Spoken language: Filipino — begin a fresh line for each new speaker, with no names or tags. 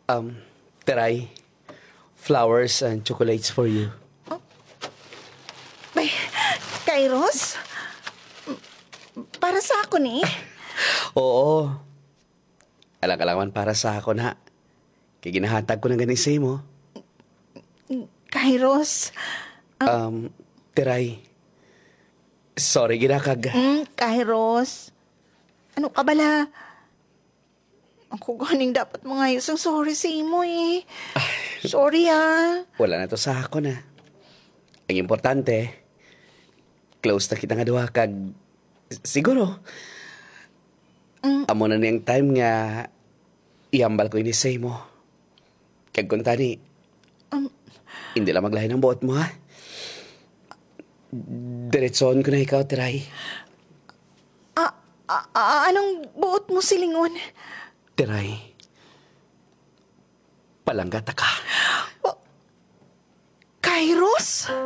Um, Teray, flowers and chocolates for you.
Bay, Kairos? Para sa ako ni?
Oo. Alang-alangan para sa ako na. Kaya ginahatag ko ng ganisay mo.
Kairos?
Teray, sorry ginakag.
Kairos? Ano ka bala? Ako ganing dapat mangayos ang sorry sa imo eh. Sorry ah.
Wala na to sa ako na. Ang importante, close na kita nga duha kag siguro. Amo na niyang time nga iambal ko inisay mo. Kag kung tani, hindi lang maglahi ng buot mo ha. Diretsoon ko na ikaw, Teray.
Anong buot mo silingon?
Teray, palanggata ka.
Kairos?